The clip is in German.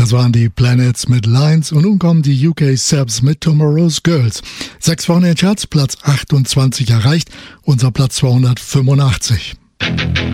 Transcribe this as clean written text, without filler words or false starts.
Das waren die Planets mit Lines und nun kommen die UK Sabs mit Tomorrow's Girls. 6 Wochen in den Charts, Platz 28 erreicht, unser Platz 285.